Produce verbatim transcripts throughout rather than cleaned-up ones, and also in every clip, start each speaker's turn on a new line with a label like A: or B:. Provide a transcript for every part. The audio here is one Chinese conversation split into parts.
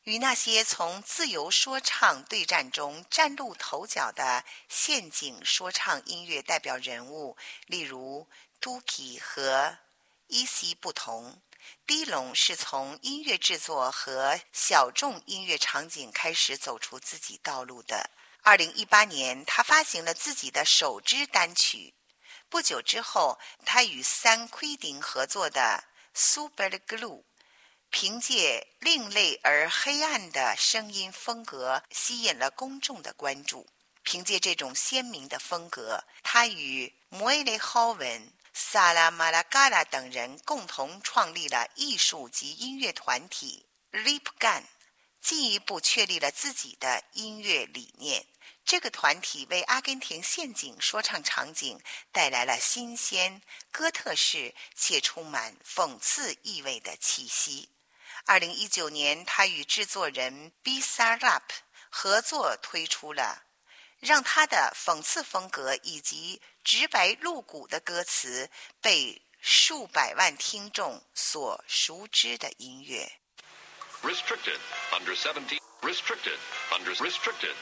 A: 与那些从自由说唱对战中崭露头角的陷阱说唱音乐代表人物，例如 Dookie 和 Easy 不同， Dillon 是从音乐制作和小众音乐场景开始走出自己道路的。二零一八年，他发行了自己的首支单曲。不久之后，他与Sam Quiding合作的 Super Glue凭借另类而黑暗的声音风格吸引了公众的关注。凭借这种鲜明的风格，他与摩耶雷豪文、萨拉马拉嘎拉等人共同创立了艺术及音乐团体 Rip Gun， 进一步确立了自己的音乐理念。这个团体为阿根廷陷阱说唱场景带来了新鲜、哥特式且充满讽刺意味的气息。二零一九年，他与制作人 Bizarrap 合作推出了让他的讽刺风格以及直白露骨的歌词被数百万听众所熟知的音乐。
B: Restricted under seventeen Restricted under Restricted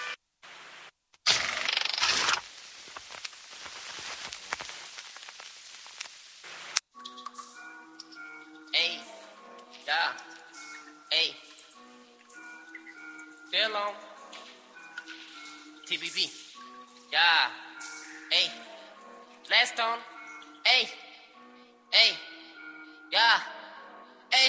C: Hey, yeah, hey, Dillon, T B B, yeah, hey, Gladstone, hey, hey, yeah.